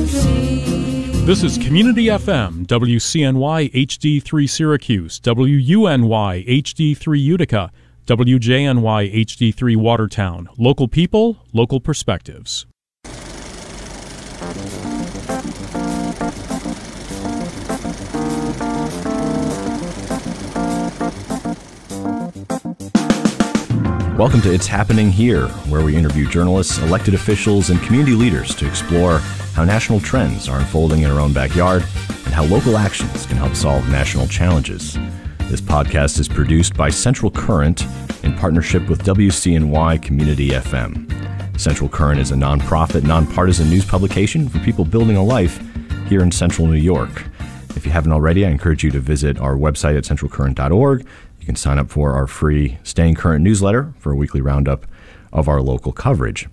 This is Community FM, WCNY HD3 Syracuse, WUNY HD3 Utica, WJNY HD3 Watertown. Local people, local perspectives. Welcome to It's Happening Here, where we interview journalists, elected officials, and community leaders to explore how national trends are unfolding in our own backyard and how local actions can help solve national challenges. This podcast is produced by Central Current in partnership with WCNY Community FM. Central Current is a nonprofit, nonpartisan news publication for people building a life here in Central New York. If you haven't already, I encourage you to visit our website at centralcurrent.org. You can sign up for our free Staying Current newsletter for a weekly roundup of our local coverage.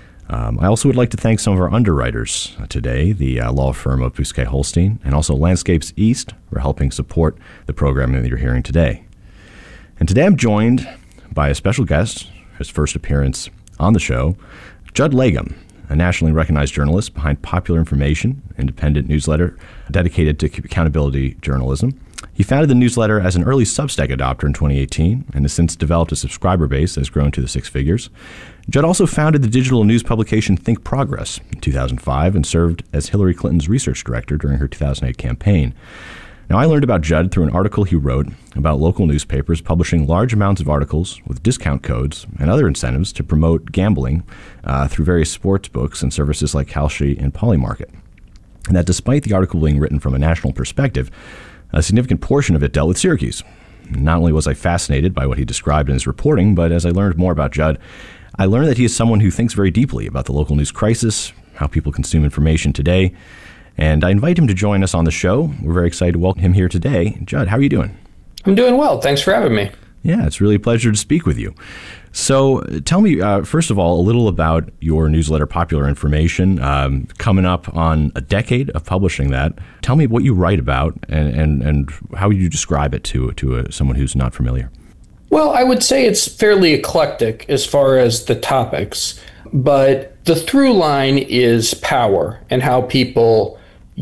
I also would like to thank some of our underwriters today, the law firm of Bousquet Holstein, and also Landscapes East for helping support the program that you're hearing today. And today I'm joined by a special guest, his first appearance on the show, Judd Legum, a nationally recognized journalist behind Popular Information, independent newsletter dedicated to accountability journalism. He founded the newsletter as an early Substack adopter in 2018 and has since developed a subscriber base that has grown to the six figures. Judd also founded the digital news publication Think Progress in 2005 and served as Hillary Clinton's research director during her 2008 campaign. Now, I learned about Judd through an article he wrote about local newspapers publishing large amounts of articles with discount codes and other incentives to promote gambling through various sports books and services like Kalshi and Polymarket. And that despite the article being written from a national perspective, a significant portion of it dealt with Syracuse. Not only was I fascinated by what he described in his reporting, but as I learned more about Judd, I learned that he is someone who thinks very deeply about the local news crisis, how people consume information today, and I invite him to join us on the show. We're very excited to welcome him here today. Judd, how are you doing? I'm doing well. Thanks for having me. Yeah, it's really a pleasure to speak with you. So tell me, first of all, a little about your newsletter, Popular Information, coming up on a decade of publishing that. Tell me what you write about and how you describe it to someone who's not familiar. Well, I would say it's fairly eclectic as far as the topics, but the through line is power and how people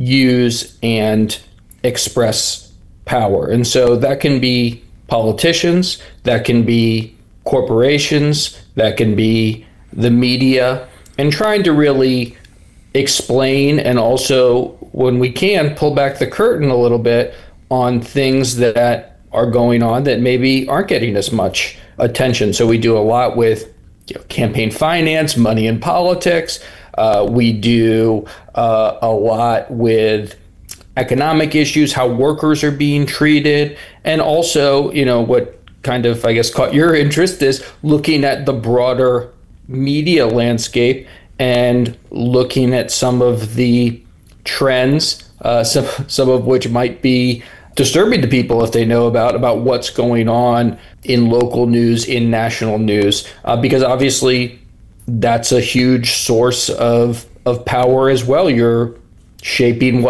use and express power. And so that can be politicians, that can be corporations, that can be the media, and trying to really explain and also, when we can, pull back the curtain a little bit on things that are going on that maybe aren't getting as much attention. So we do a lot with campaign finance, money in politics. We do a lot with economic issues, how workers are being treated, and also, what kind of, I guess, caught your interest is looking at the broader media landscape and looking at some of the trends, some of which might be disturbing to people if they know about what's going on in local news, in national news, because obviously that's a huge source of power as well. You're shaping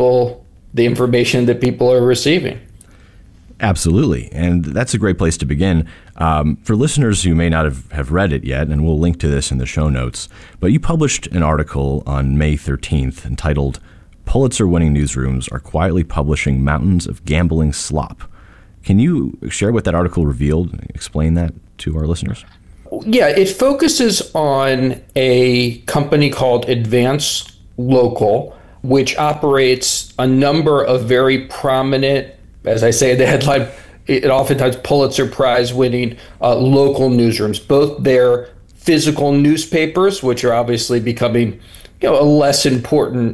the information that people are receiving. Absolutely. And that's a great place to begin. For listeners who may not have read it yet, and we'll link to this in the show notes, but you published an article on May 13th entitled, "Pulitzer-winning newsrooms are quietly publishing mountains of gambling slop." Can you share what that article revealed and explain that to our listeners? Yeah, it focuses on a company called Advance Local, which operates a number of very prominent, as I say in the headline, it oftentimes Pulitzer Prize winning local newsrooms, both their physical newspapers, which are obviously becoming a less important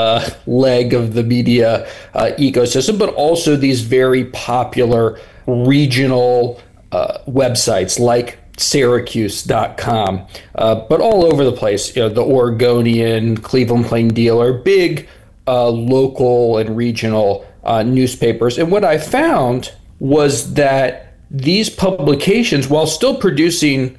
leg of the media ecosystem, but also these very popular regional websites like Syracuse.com, but all over the place. The Oregonian, Cleveland Plain Dealer, big local and regional newspapers. And what I found was that these publications, while still producing,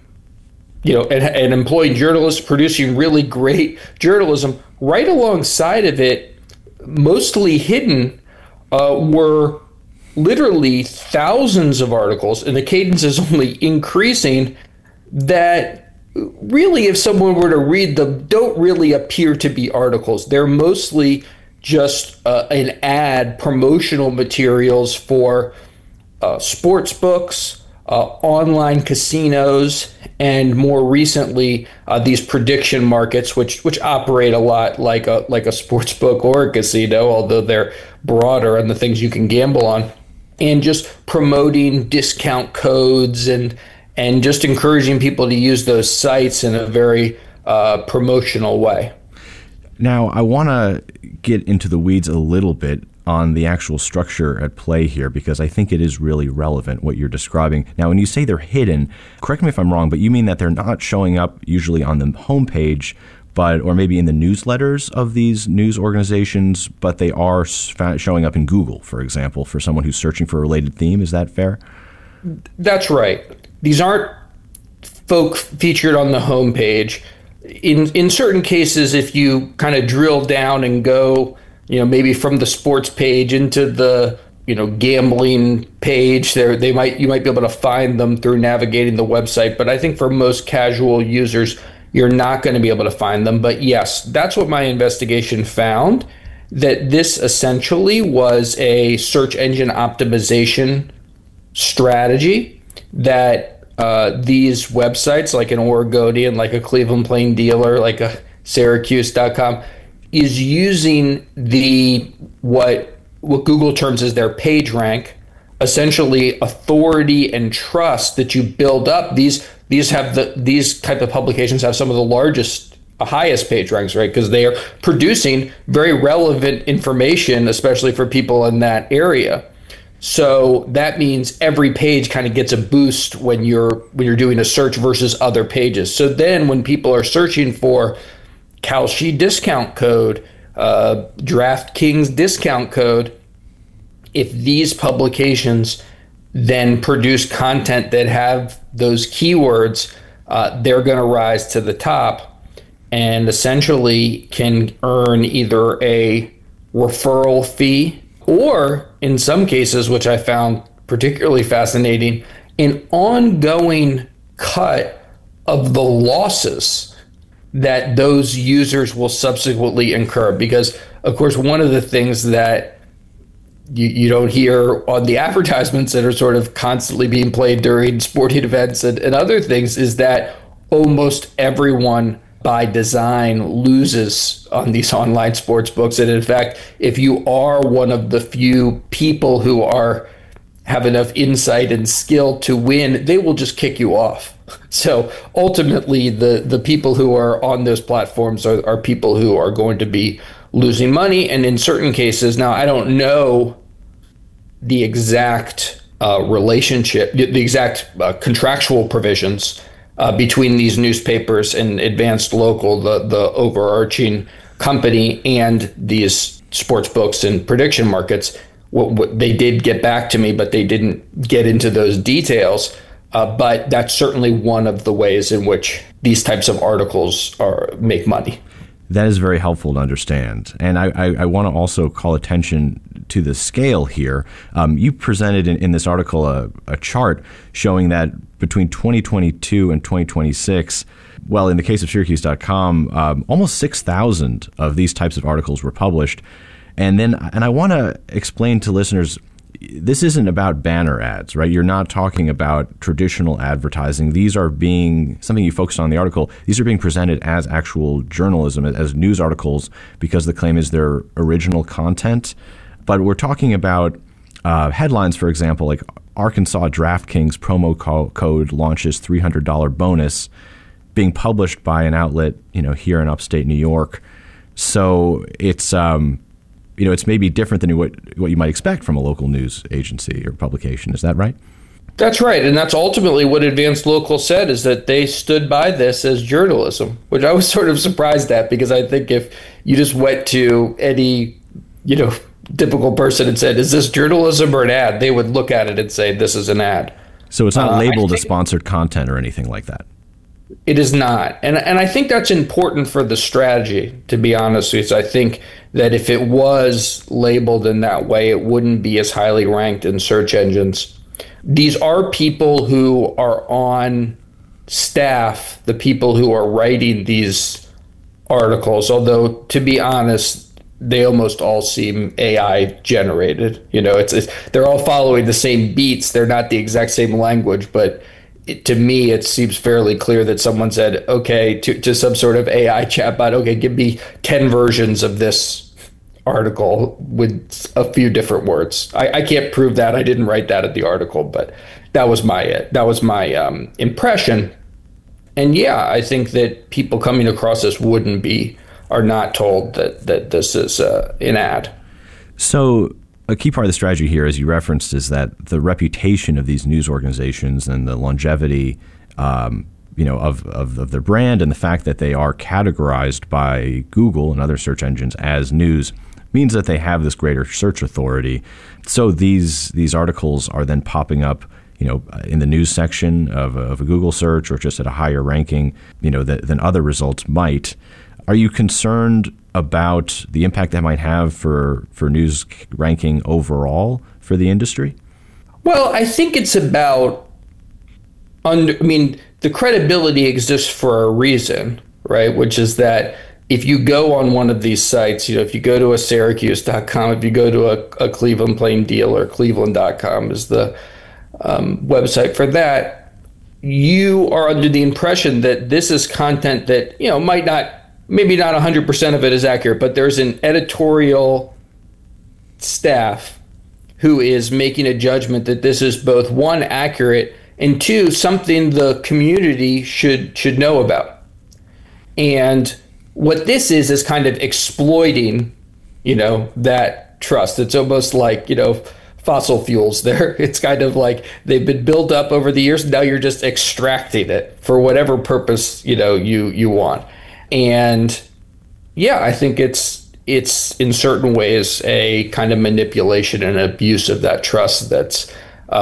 and employing journalists, producing really great journalism, right alongside of it, mostly hidden, were literally thousands of articles, and the cadence is only increasing, that really, if someone were to read them, don't really appear to be articles. They're mostly just an ad, promotional materials for sports books, online casinos, and more recently these prediction markets, which operate a lot like a sports book or a casino, although they're broader on the things you can gamble on, and just promoting discount codes and just encouraging people to use those sites in a very promotional way. Now, I want to get into the weeds a little bit on the actual structure at play here, because I think it is really relevant what you're describing. Now, when you say they're hidden, correct me if I'm wrong, but you mean that they're not showing up usually on the homepage, or maybe in the newsletters of these news organizations, but they are showing up in Google, for example, for someone who's searching for a related theme. Is that fair? That's right. These aren't folk featured on the homepage. In certain cases, if you kind of drill down and go, maybe from the sports page into the gambling page, you might be able to find them through navigating the website. But I think for most casual users, you're not going to be able to find them. But yes, that's what my investigation found, that this essentially was a search engine optimization strategy that these websites, like an Oregonian, like a Cleveland Plain Dealer, like a Syracuse.com, is using what Google terms as their page rank, essentially authority and trust that you build up. These type of publications have some of the highest page ranks, right? Because they are producing very relevant information, especially for people in that area. So that means every page kind of gets a boost when you're doing a search versus other pages. So then when people are searching for Kalshi discount code, DraftKings discount code, if these publications then produce content that have those keywords, they're going to rise to the top and essentially can earn either a referral fee, or in some cases, which I found particularly fascinating, an ongoing cut of the losses that those users will subsequently incur. Because, of course, one of the things that you don't hear on the advertisements that are sort of constantly being played during sporting events and other things is that almost everyone by design loses on these online sports books. And in fact, if you are one of the few people who have enough insight and skill to win, they will just kick you off. So ultimately, the people who are on those platforms are people who are going to be losing money. And in certain cases, now I don't know the exact relationship, the exact contractual provisions between these newspapers and Advanced Local, the overarching company, and these sports books and prediction markets. What they did get back to me, but they didn't get into those details. But that's certainly one of the ways in which these types of articles make money. That is very helpful to understand. And I want to also call attention to the scale here. You presented in this article a chart showing that between 2022 and 2026, well, in the case of Syracuse.com, almost 6,000 of these types of articles were published. And I want to explain to listeners, this isn't about banner ads, right? You're not talking about traditional advertising. These are something you focused on in the article, these are being presented as actual journalism, as news articles, because the claim is their original content. But we're talking about headlines, for example, like Arkansas DraftKings promo code launches $300 bonus, being published by an outlet, here in upstate New York. So it's it's maybe different than what you might expect from a local news agency or publication. Is that right? That's right. And that's ultimately what Advanced Local said, is that they stood by this as journalism, which I was sort of surprised at, because I think if you just went to any, typical person and said, is this journalism or an ad? They would look at it and say, this is an ad. So it's not labeled as sponsored content or anything like that. It is not. And I think that's important for the strategy, to be honest with you. I think that if it was labeled in that way, it wouldn't be as highly ranked in search engines. These are people who are on staff, the people who are writing these articles, although to be honest, they almost all seem AI generated. They're all following the same beats. They're not the exact same language, but to me, it seems fairly clear that someone said, okay, to some sort of AI chatbot, okay, give me 10 versions of this article with a few different words. I can't prove that. I didn't write that at the article, but that was my impression. And yeah, I think that people coming across this are not told that this is an ad. So a key part of the strategy here, as you referenced, is that the reputation of these news organizations and the longevity, of their brand, and the fact that they are categorized by Google and other search engines as news means that they have this greater search authority. So these articles are then popping up, in the news section of a Google search, or just at a higher ranking, than other results might. Are you concerned about the impact that might have for news ranking overall for the industry? Well, I think it's about the credibility exists for a reason, right? Which is that if you go on one of these sites, if you go to a Syracuse.com, if you go to a Cleveland Plain Dealer, Cleveland.com is the website for that, you are under the impression that this is content that, maybe not 100% of it is accurate, but there's an editorial staff who is making a judgment that this is both, one, accurate, and two, something the community should know about. And what this is kind of exploiting, that trust. It's almost like, fossil fuels there. It's kind of like they've been built up over the years. Now you're just extracting it for whatever purpose, you want. And yeah, I think it's in certain ways a kind of manipulation and abuse of that trust that's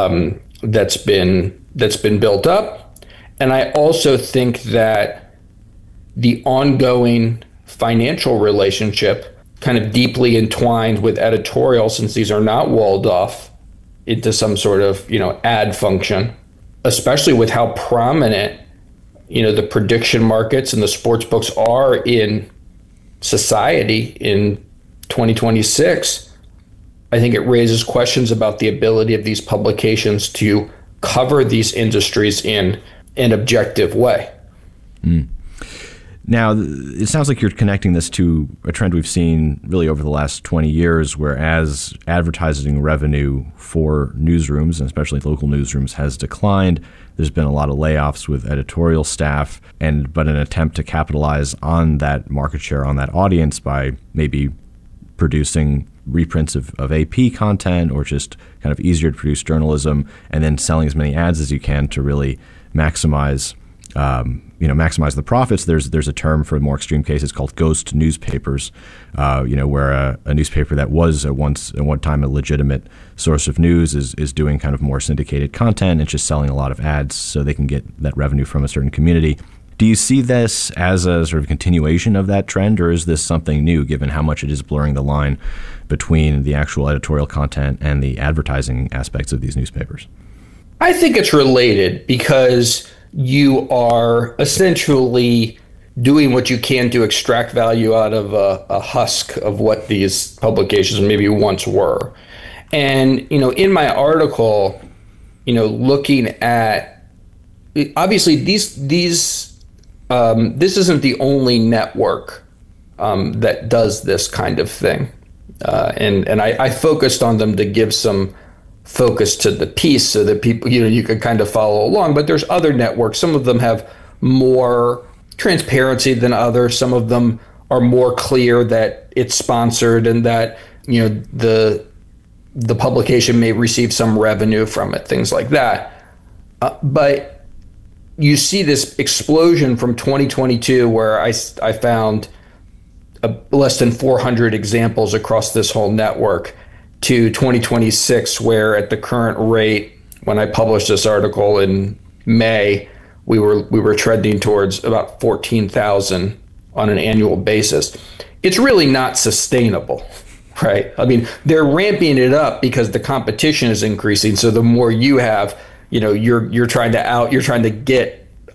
been built up. And I also think that the ongoing financial relationship kind of deeply entwined with editorial, since these are not walled off into some sort of, ad function, especially with how prominent the prediction markets and the sports books are in society in 2026, I think it raises questions about the ability of these publications to cover these industries in an objective way. Mm. Now, it sounds like you're connecting this to a trend we've seen really over the last 20 years, whereas advertising revenue for newsrooms, and especially local newsrooms, has declined. There's been a lot of layoffs with editorial staff, but an attempt to capitalize on that market share, on that audience, by maybe producing reprints of AP content, or just kind of easier to produce journalism, and then selling as many ads as you can to really maximize the profits. There's a term for more extreme cases called ghost newspapers, where a newspaper that was at one time a legitimate source of news is doing kind of more syndicated content and just selling a lot of ads so they can get that revenue from a certain community. Do you see this as a sort of continuation of that trend, or is this something new, given how much it is blurring the line between the actual editorial content and the advertising aspects of these newspapers? I think it's related, because you are essentially doing what you can to extract value out of a husk of what these publications maybe once were. And, in my article, looking at, obviously this isn't the only network that does this kind of thing. And I focused on them to give some focus to the piece so that people, you could kind of follow along. But there's other networks. Some of them have more transparency than others. Some of them are more clear that it's sponsored and that, the publication may receive some revenue from it, things like that. But you see this explosion from 2022 where I found less than 400 examples across this whole network, to 2026, where at the current rate, when I published this article in May, we were trending towards about 14,000 on an annual basis. It's really not sustainable, right? I mean, they're ramping it up because the competition is increasing. So the more you have, you're trying to get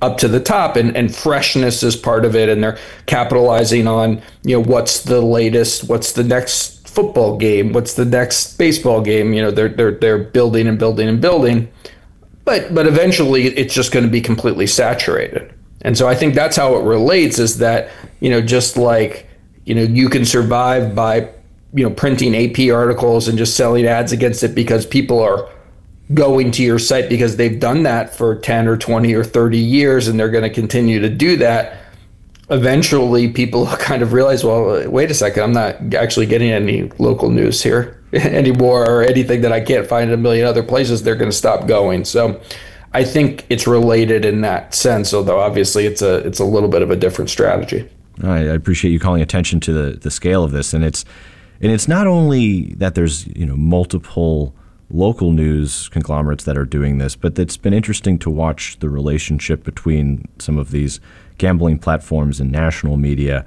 up to the top, and freshness is part of it. And they're capitalizing on, what's the latest, what's the next football game, what's the next baseball game. They're building and building and building, but eventually it's just going to be completely saturated. And so I think that's how it relates, is that, just like, you can survive by, printing AP articles and just selling ads against it because people are going to your site because they've done that for 10 or 20 or 30 years and they're going to continue to do that. Eventually people kind of realize, well, wait a second, I'm not actually getting any local news here anymore, or anything that I can't find in a million other places. They're going to stop going. So I think it's related in that sense, although obviously it's a little bit of a different strategy. I appreciate you calling attention to the scale of this. And it's not only that there's, multiple local news conglomerates that are doing this, but it's been interesting to watch the relationship between some of these gambling platforms and national media.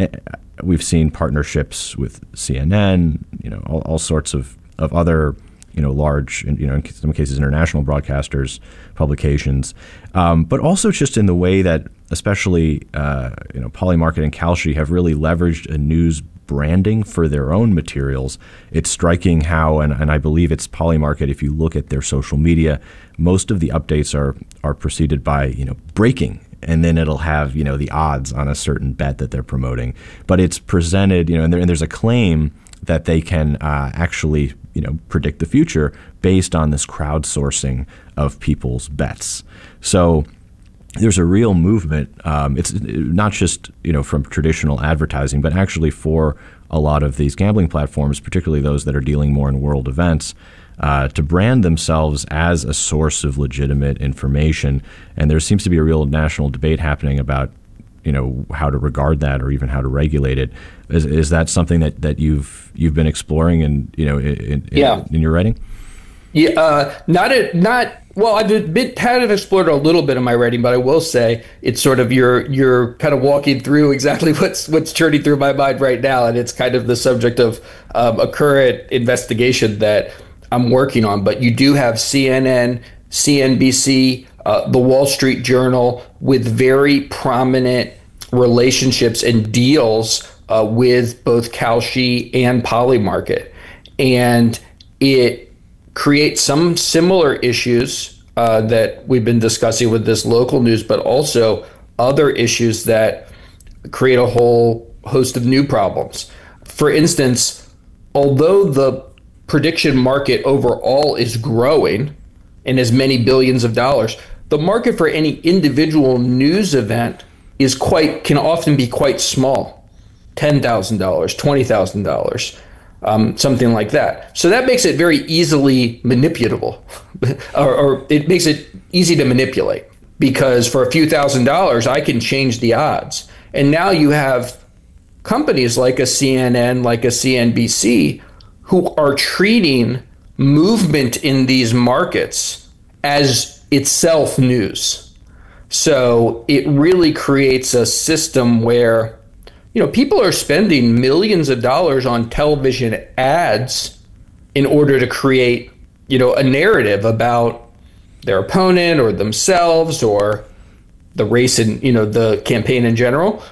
We've seen partnerships with CNN, all sorts of other, large, in some cases international broadcasters, publications, but also just in the way that especially, Polymarket and Kalshi have really leveraged a news branding for their own materials. It's striking how, and I believe it's Polymarket, if you look at their social media, most of the updates are preceded by, breaking, and then it'll have, the odds on a certain bet that they're promoting. But it's presented, and there's a claim that they can actually, predict the future based on this crowdsourcing of people's bets. So there's a real movement. It's not just, from traditional advertising, but actually for a lot of these gambling platforms, particularly those that are dealing more in world events, to brand themselves as a source of legitimate information. And there seems to be a real national debate happening about, how to regard that or even how to regulate it. Is that something that you've been exploring and, in your writing? Yeah, well, I've had explored a little bit in my writing, but I will say it's sort of you're kind of walking through exactly what's churning through my mind right now, and it's kind of the subject of a current investigation that I'm working on. But you do have CNN, CNBC, the Wall Street Journal with very prominent relationships and deals with both Kalshi and Polymarket, and it create some similar issues that we've been discussing with this local news, but also other issues that create a whole host of new problems. For instance, although the prediction market overall is growing in as many billions of dollars, the market for any individual news event can often be quite small, $10,000, $20,000. Something like that. So that makes it very easily manipulatable, or it makes it easy to manipulate, because for a few $1,000s, I can change the odds. And now you have companies like a CNN, like a CNBC, who are treating movement in these markets as itself news. So it really creates a system where people are spending millions of dollars on television ads in order to create, a narrative about their opponent or themselves or the race and, the campaign in general.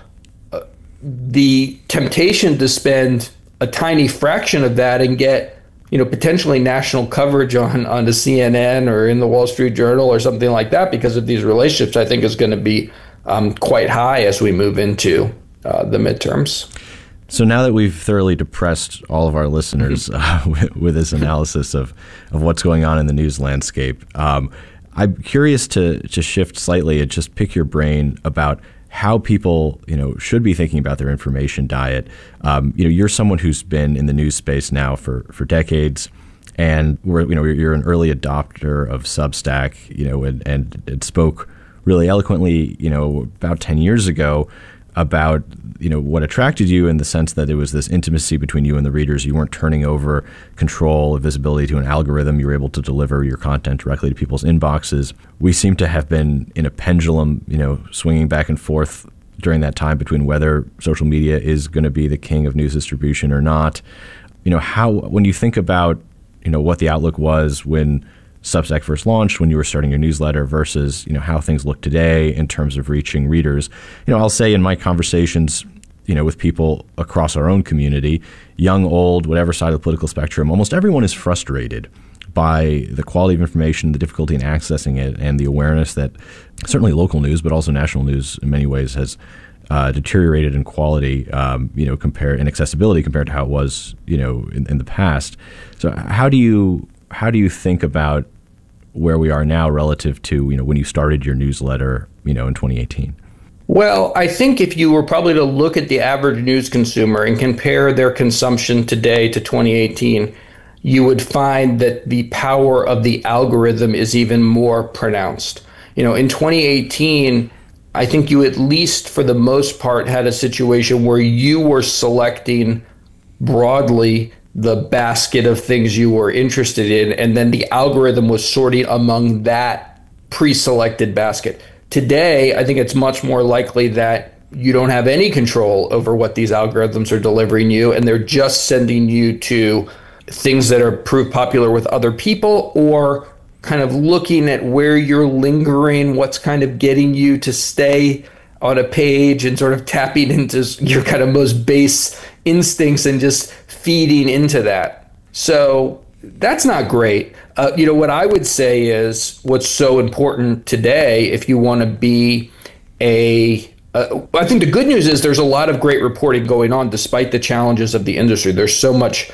The temptation to spend a tiny fraction of that and get, potentially national coverage on the CNN or in the Wall Street Journal or something like that because of these relationships, I think is going to be quite high as we move into the midterms. So now that we've thoroughly depressed all of our listeners with this analysis of what's going on in the news landscape, I'm curious to shift slightly and just pick your brain about how people should be thinking about their information diet. You're someone who's been in the news space now for decades, and you're an early adopter of Substack, and it spoke really eloquently, about 10 years ago about what attracted you in the sense that it was this intimacy between you and the readers. You weren't turning over control of visibility to an algorithm. You were able to deliver your content directly to people's inboxes. We seem to have been in a pendulum, swinging back and forth during that time between whether social media is going to be the king of news distribution or not. When you think about, what the outlook was when Substack first launched, when you were starting your newsletter, versus, how things look today in terms of reaching readers. I'll say in my conversations, with people across our own community, young, old, whatever side of the political spectrum, almost everyone is frustrated by the quality of information, the difficulty in accessing it, and the awareness that certainly local news, but also national news in many ways has deteriorated in quality, in accessibility compared to how it was, in the past. So how do you think about where we are now relative to, when you started your newsletter, in 2018? Well, I think if you were probably to look at the average news consumer and compare their consumption today to 2018, you would find that the power of the algorithm is even more pronounced. In 2018, I think you at least for the most part had a situation where you were selecting broadly the basket of things you were interested in, and then the algorithm was sorting among that pre-selected basket. Today, I think it's much more likely that you don't have any control over what these algorithms are delivering you, and they're just sending you to things that are proved popular with other people, or kind of looking at where you're lingering, what's kind of getting you to stay on a page, and sort of tapping into your kind of most base instincts and just feeding into that. So that's not great. What I would say is what's so important today, if you want to be I think the good news is there's a lot of great reporting going on despite the challenges of the industry. There's so much,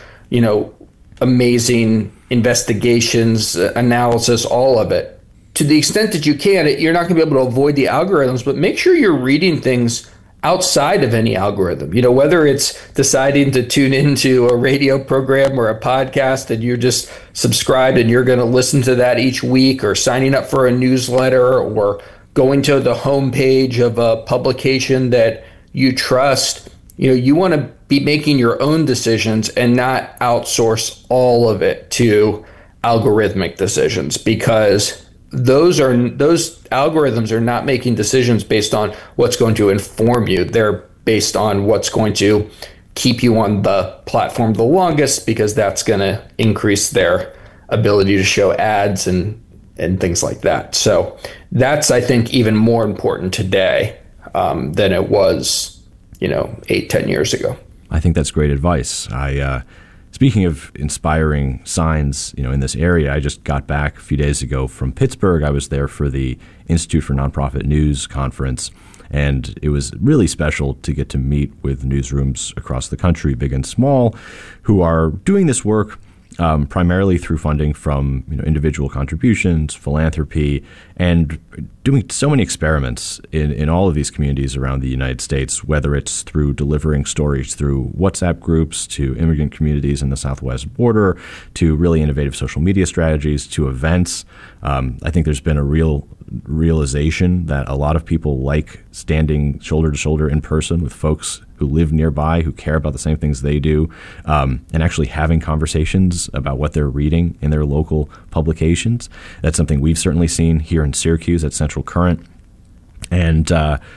amazing investigations, analysis, all of it. To the extent that you can, you're not going to be able to avoid the algorithms, but make sure you're reading things outside of any algorithm, whether it's deciding to tune into a radio program or a podcast and you're just subscribed and you're going to listen to that each week, or signing up for a newsletter, or going to the homepage of a publication that you trust. You want to be making your own decisions and not outsource all of it to algorithmic decisions, because those algorithms are not making decisions based on what's going to inform you. They're based on what's going to keep you on the platform the longest, because that's going to increase their ability to show ads and things like that. So that's, I think, even more important today than it was, 8-10 years ago. I think that's great advice. Speaking of inspiring signs, in this area, I just got back a few days ago from Pittsburgh. I was there for the Institute for Nonprofit News conference, and it was really special to get to meet with newsrooms across the country, big and small, who are doing this work primarily through funding from individual contributions, philanthropy, and doing so many experiments in all of these communities around the United States, whether it's through delivering stories through WhatsApp groups to immigrant communities in the Southwest border, to really innovative social media strategies, to events. I think there's been a real realization that a lot of people like standing shoulder to shoulder in person with folks who live nearby, who care about the same things they do, and actually having conversations about what they're reading in their local publications. That's something we've certainly seen here in Syracuse at Central Current, and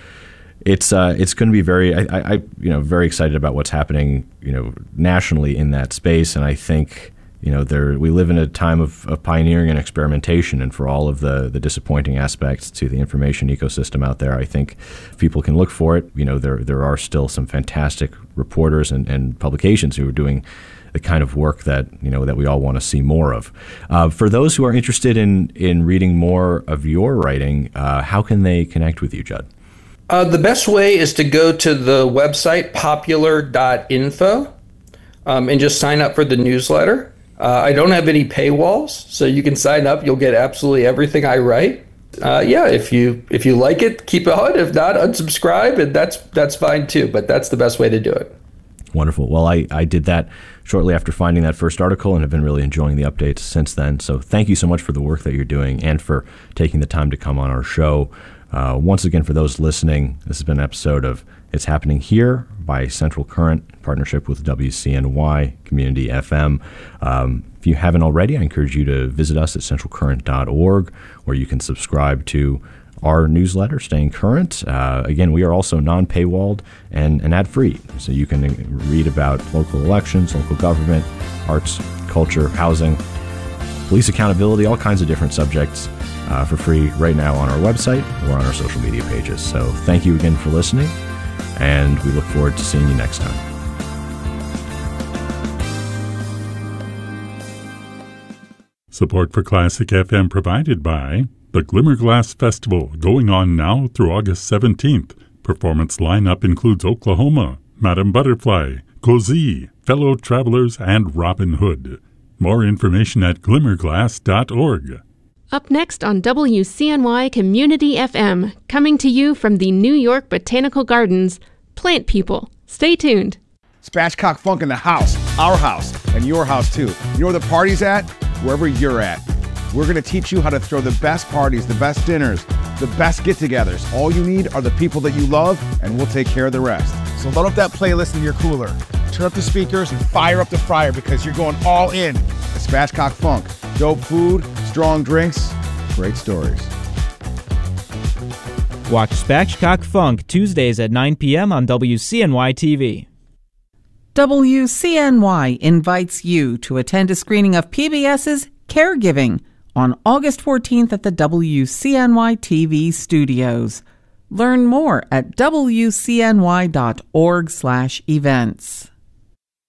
it's going to be very excited about what's happening nationally in that space. And I think we live in a time of pioneering and experimentation, and for all of the disappointing aspects to the information ecosystem out there, I think people can look for it. There are still some fantastic reporters and publications who are doing the kind of work that that we all want to see more of. For those who are interested in reading more of your writing, how can they connect with you, Judd? The best way is to go to the website popular.info and just sign up for the newsletter. I don't have any paywalls, so you can sign up. You'll get absolutely everything I write. If you like it, keep it on. If not, unsubscribe, and that's fine too. But that's the best way to do it. Wonderful. Well, I did that shortly after finding that first article and have been really enjoying the updates since then. So thank you so much for the work that you're doing and for taking the time to come on our show. Once again, for those listening, this has been an episode of It's Happening Here by Central Current, in partnership with WCNY Community FM. If you haven't already, I encourage you to visit us at centralcurrent.org, where you can subscribe to our newsletter, Staying Current. Again, we are also non-paywalled and ad-free, so you can read about local elections, local government, arts, culture, housing, police accountability, all kinds of different subjects for free right now on our website or on our social media pages. So thank you again for listening, and we look forward to seeing you next time. Support for Classic FM provided by the Glimmerglass Festival, going on now through August 17th. Performance lineup includes Oklahoma, Madame Butterfly, Cozy, Fellow Travelers, and Robin Hood. More information at glimmerglass.org. Up next on WCNY Community FM, coming to you from the New York Botanical Gardens, Plant People. Stay tuned. Spatchcock Funk in the house, our house, and your house too. You know where the party's at? Wherever you're at. We're going to teach you how to throw the best parties, the best dinners, the best get-togethers. All you need are the people that you love, and we'll take care of the rest. So load up that playlist in your cooler. Turn up the speakers and fire up the fryer because you're going all in. It's Spatchcock Funk. Dope food, strong drinks, great stories. Watch Spatchcock Funk Tuesdays at 9 p.m. on WCNY TV. WCNY invites you to attend a screening of PBS's Caregiving on August 14th at the WCNY TV studios. Learn more at wcny.org/events.